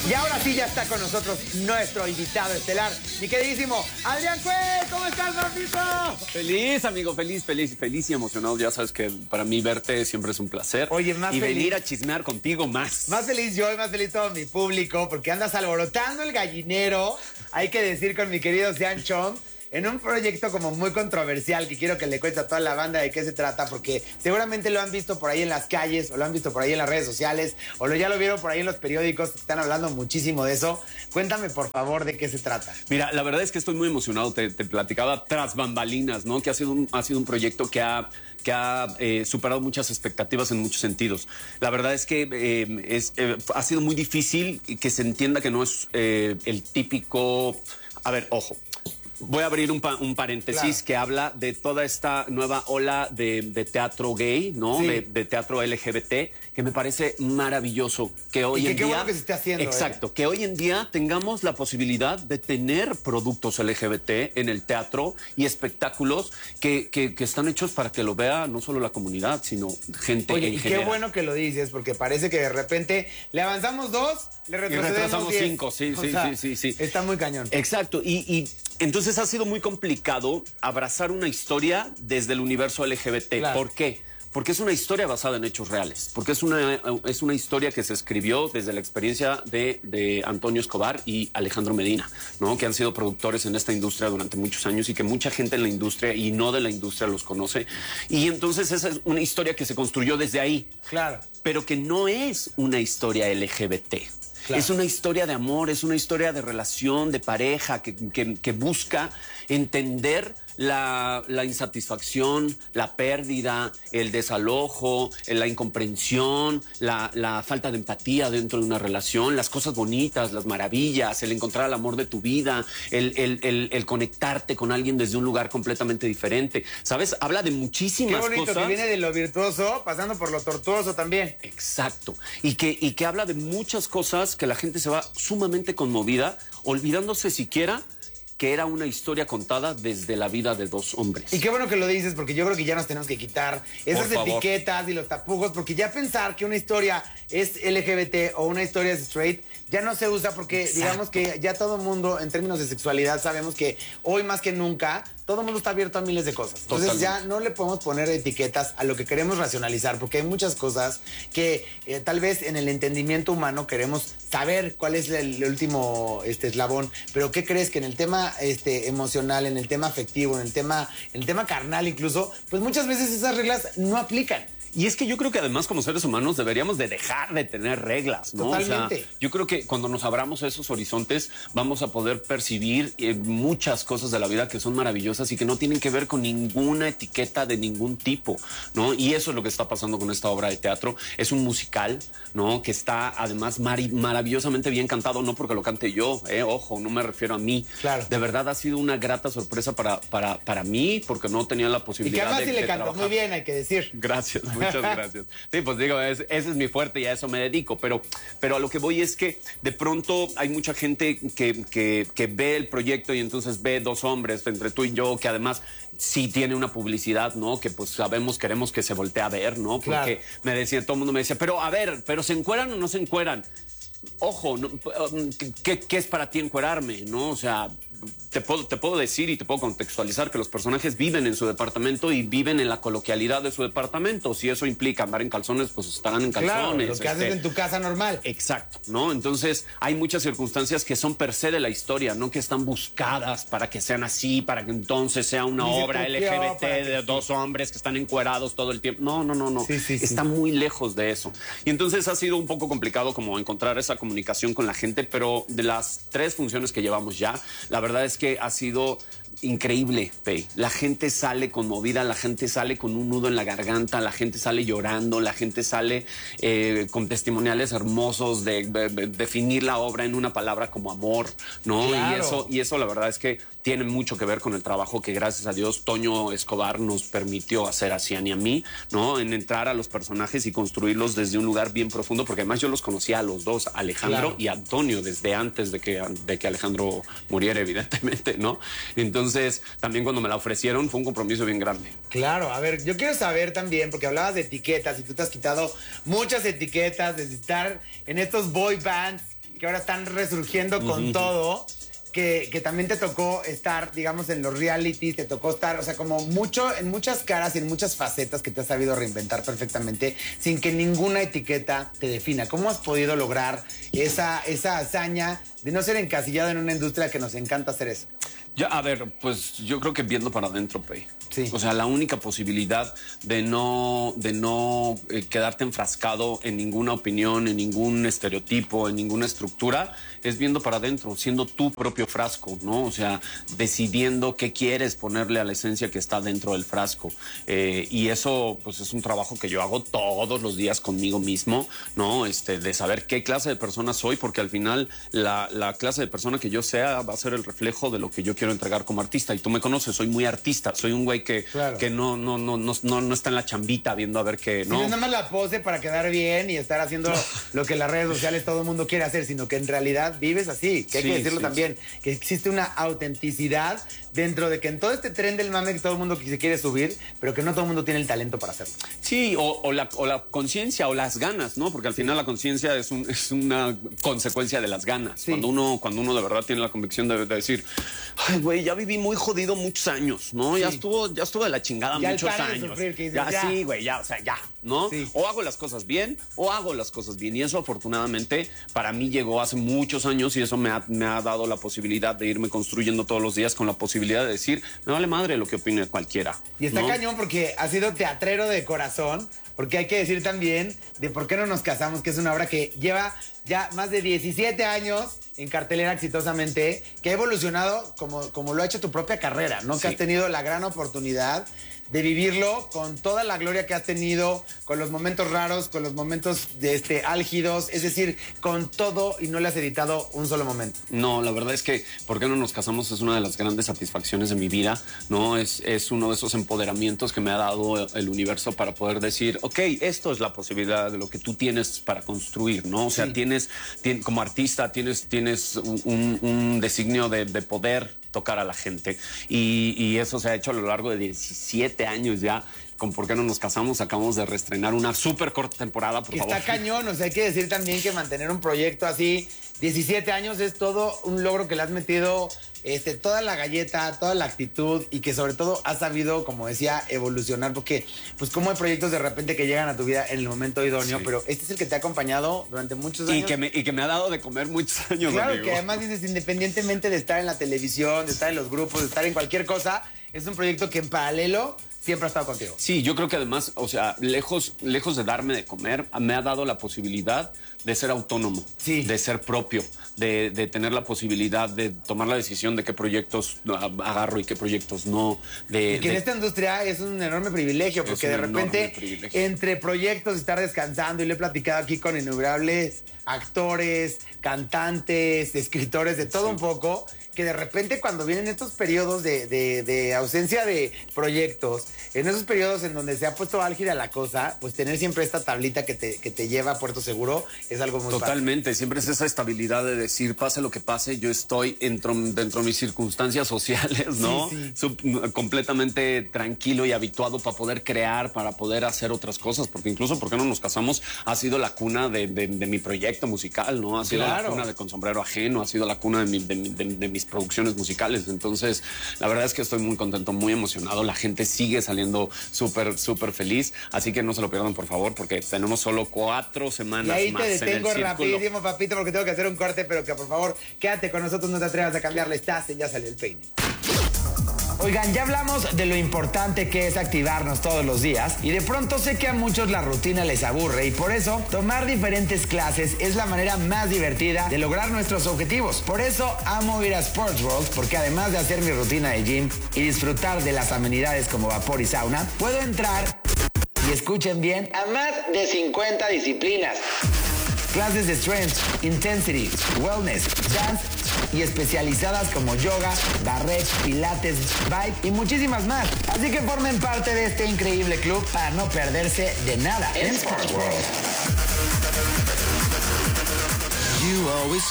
Y ahora sí ya está con nosotros nuestro invitado estelar, mi queridísimo Adrián Cue. ¿Cómo estás, papito? Feliz, amigo, feliz y emocionado. Ya sabes que para mí verte siempre es un placer. Oye, más y feliz. venir a chismear contigo más. Más feliz yo y más feliz todo mi público, porque andas alborotando el gallinero, hay que decir, con mi querido Sean Chong, en un proyecto como muy controversial que quiero que le cuente a toda la banda de qué se trata, porque seguramente lo han visto por ahí en las calles, o lo han visto por ahí en las redes sociales, o ya lo vieron por ahí en los periódicos, que están hablando muchísimo de eso. Cuéntame, por favor, de qué se trata. Mira, la verdad es que estoy muy emocionado. Te platicaba tras bambalinas, ¿no? Que ha sido un proyecto que ha superado muchas expectativas en muchos sentidos. La verdad es que ha sido muy difícil que se entienda que no es el típico... A ver, ojo. Voy a abrir un paréntesis, claro, que habla de toda esta nueva ola de teatro gay, ¿no? Sí. De teatro LGBT, que me parece maravilloso. Que hoy en qué día, bueno que se esté haciendo. Exacto, que hoy en día tengamos la posibilidad de tener productos LGBT en el teatro y espectáculos que están hechos para que lo vea no solo la comunidad, sino gente en general. Qué bueno que lo dices, porque parece que de repente le avanzamos 2, le retrocedemos 10. 5, sí. Está muy cañón. Exacto, y entonces ha sido muy complicado abrazar una historia desde el universo LGBT. Claro. ¿Por qué? Porque es una historia basada en hechos reales, porque es una historia que se escribió desde la experiencia de Antonio Escobar y Alejandro Medina, ¿no? Que han sido productores en esta industria durante muchos años y que mucha gente en la industria y no de la industria los conoce. Y entonces esa es una historia que se construyó desde ahí. Claro. Pero que no es una historia LGBT. Claro. Es una historia de amor, es una historia de relación, de pareja, que busca entender la insatisfacción, la pérdida, el desalojo, la incomprensión, la falta de empatía dentro de una relación, las cosas bonitas, las maravillas, el encontrar el amor de tu vida, el conectarte con alguien desde un lugar completamente diferente. ¿Sabes? Habla de muchísimas cosas. Qué bonito, que viene de lo virtuoso, pasando por lo tortuoso también. Exacto. Y que habla de muchas cosas que la gente se va sumamente conmovida, olvidándose siquiera que era una historia contada desde la vida de dos hombres. Y qué bueno que lo dices, porque yo creo que ya nos tenemos que quitar esas etiquetas y los tapujos, porque ya pensar que una historia es LGBT o una historia es straight ya no se usa, porque exacto, digamos que ya todo el mundo, en términos de sexualidad, sabemos que hoy más que nunca todo el mundo está abierto a miles de cosas. Entonces totalmente, ya no le podemos poner etiquetas a lo que queremos racionalizar, porque hay muchas cosas que tal vez en el entendimiento humano queremos saber cuál es el último eslabón, pero ¿qué crees? Que en el tema emocional, en el tema afectivo, en el tema carnal incluso, pues muchas veces esas reglas no aplican. Y es que yo creo que además como seres humanos deberíamos de dejar de tener reglas, ¿no? Totalmente. O sea, yo creo que cuando nos abramos a esos horizontes vamos a poder percibir muchas cosas de la vida que son maravillosas y que no tienen que ver con ninguna etiqueta de ningún tipo, ¿no? Y eso es lo que está pasando con esta obra de teatro. Es un musical, ¿no? Que está además maravillosamente bien cantado, no porque lo cante yo, ojo, no me refiero a mí. Claro. De verdad ha sido una grata sorpresa para mí, porque no tenía la posibilidad de y que además sí le cantó trabajar muy bien, hay que decir. Gracias, muchas gracias. Sí, pues digo, ese es mi fuerte y a eso me dedico, pero a lo que voy es que de pronto hay mucha gente que ve el proyecto y entonces ve dos hombres entre tú y yo, que además sí tiene una publicidad, ¿no? Que pues queremos que se voltee a ver, ¿no? Porque claro, todo el mundo me decía, pero a ver, ¿pero se encueran o no se encueran? Ojo, ¿no? ¿Qué es para ti encuerarme, no? O sea, te puedo decir y te puedo contextualizar que los personajes viven en su departamento y viven en la coloquialidad de su departamento. Si eso implica andar en calzones, pues estarán en calzones. Claro, lo que haces en tu casa normal. Exacto, ¿no? Entonces hay muchas circunstancias que son per se de la historia, no que están buscadas para que sean así, para que entonces sea una obra LGBT de dos hombres que están encuerados todo el tiempo. No. Sí. Está muy lejos de eso. Y entonces ha sido un poco complicado como encontrar esa comunicación con la gente, pero de las 3 funciones que llevamos ya, la verdad es que ha sido increíble, Pei. La gente sale conmovida, la gente sale con un nudo en la garganta, la gente sale llorando, la gente sale con testimoniales hermosos de definir la obra en una palabra como amor, ¿no? Claro. Y eso la verdad es que tiene mucho que ver con el trabajo que gracias a Dios Toño Escobar nos permitió hacer a Cian y a mí, ¿no? En entrar a los personajes y construirlos desde un lugar bien profundo, porque además yo los conocía a los dos, Alejandro y Antonio, desde antes de que Alejandro muriera, evidentemente, ¿no? Entonces, también cuando me la ofrecieron fue un compromiso bien grande. Claro, a ver, yo quiero saber también, porque hablabas de etiquetas y tú te has quitado muchas etiquetas desde estar en estos boy bands que ahora están resurgiendo con todo. Que también te tocó estar, digamos, en los realities, te tocó estar, o sea, como mucho, en muchas caras y en muchas facetas que te has sabido reinventar perfectamente sin que ninguna etiqueta te defina. ¿Cómo has podido lograr esa hazaña de no ser encasillado en una industria que nos encanta hacer eso? Ya, a ver, pues yo creo que viendo para adentro, Pei. Sí. O sea, la única posibilidad de no quedarte enfrascado en ninguna opinión, en ningún estereotipo, en ninguna estructura, es viendo para adentro, siendo tu propio frasco, ¿no? O sea, decidiendo qué quieres ponerle a la esencia que está dentro del frasco. Y eso, pues, es un trabajo que yo hago todos los días conmigo mismo, ¿no? De saber qué clase de persona soy, porque al final la clase de persona que yo sea va a ser el reflejo de lo que yo quiero entregar como artista. Y tú me conoces, soy muy artista, soy un güey que no está en la chambita viendo a ver qué, ¿no? No es nada más la pose para quedar bien y estar haciendo lo que en las redes sociales todo el mundo quiere hacer, sino que en realidad vives así, que hay que decirlo también, que existe una autenticidad dentro de que en todo este tren del mame que todo el mundo se quiere subir, pero que no todo el mundo tiene el talento para hacerlo. Sí, o la conciencia o las ganas, ¿no? Porque al final la conciencia es una consecuencia de las ganas. Sí. Cuando uno de verdad tiene la convicción de decir, ay, güey, ya viví muy jodido muchos años, ¿no? Sí. Ya estuvo de la chingada ya muchos años. Sufrir, que dices, ya, sí, güey, ya, o sea, ya, ¿no? Sí. O hago las cosas bien o hago las cosas bien. Y eso, afortunadamente, para mí llegó hace muchos años y eso me ha dado la posibilidad de irme construyendo todos los días con la posibilidad de decir, me vale madre lo que opine cualquiera. Y está cañón porque ha sido teatrero de corazón, porque hay que decir también de Por qué no nos casamos, que es una obra que lleva ya más de 17 años en cartelera exitosamente, que ha evolucionado como lo ha hecho tu propia carrera, ¿no? Sí. Que has tenido la gran oportunidad de vivirlo con toda la gloria que has tenido, con los momentos raros, con los momentos álgidos, es decir, con todo y no le has editado un solo momento. No, la verdad es que ¿Por qué no nos casamos? Es una de las grandes satisfacciones de mi vida, ¿no? Es uno de esos empoderamientos que me ha dado el universo para poder decir, ok, esto es la posibilidad de lo que tú tienes para construir, ¿no? O sea, sí. Como artista tienes un designio de poder tocar a la gente y eso se ha hecho a lo largo de 17 años ya. Con ¿Por qué no nos casamos? Acabamos de reestrenar una súper corta temporada, por favor. Está cañón, o sea, hay que decir también que mantener un proyecto así, 17 años, es todo un logro que le has metido toda la galleta, toda la actitud y que sobre todo has sabido, como decía, evolucionar, porque pues como hay proyectos de repente que llegan a tu vida en el momento idóneo, sí. Pero este es el que te ha acompañado durante muchos años. Y que me ha dado de comer muchos años, claro, amigo. Que además dices, independientemente de estar en la televisión, de estar en los grupos, de estar en cualquier cosa, es un proyecto que en paralelo siempre ha estado contigo. Sí, yo creo que además, o sea, lejos de darme de comer, me ha dado la posibilidad de ser autónomo, sí. De ser propio, de tener la posibilidad de tomar la decisión de qué proyectos agarro y qué proyectos no. Y que en esta industria es un enorme privilegio, porque de repente entre proyectos estar descansando, y lo he platicado aquí con innumerables actores, cantantes, escritores, de todo sí. Un poco, que de repente cuando vienen estos periodos de ausencia de proyectos, en esos periodos en donde se ha puesto álgida la cosa, pues tener siempre esta tablita que te lleva a puerto seguro es algo muy totalmente, fácil. Siempre es esa estabilidad de decir, pase lo que pase, yo estoy dentro de mis circunstancias sociales, ¿no? Sí, sí. Completamente tranquilo y habituado para poder crear, para poder hacer otras cosas, porque incluso ¿Por qué no nos casamos? Ha sido la cuna de mi proyecto musical, ¿no? Ha sido claro. La cuna de Con Sombrero Ajeno, ha sido la cuna de mis producciones musicales. Entonces, la verdad es que estoy muy contento, muy emocionado. La gente sigue saliendo súper, súper feliz. Así que no se lo pierdan, por favor, porque tenemos solo 4 semanas más. Y ahí te detengo rapidísimo, papito, porque tengo que hacer un corte, pero que por favor, quédate con nosotros, no te atrevas a cambiarle. Ya salió el peine. Oigan, ya hablamos de lo importante que es activarnos todos los días y de pronto sé que a muchos la rutina les aburre y por eso tomar diferentes clases es la manera más divertida de lograr nuestros objetivos. Por eso amo ir a Sports World, porque además de hacer mi rutina de gym y disfrutar de las amenidades como vapor y sauna, puedo entrar, y escuchen bien, a más de 50 disciplinas. Clases de strength, intensity, wellness, dance y especializadas como yoga, barre, pilates, vibe y muchísimas más. Así que formen parte de este increíble club para no perderse de nada en Sports World.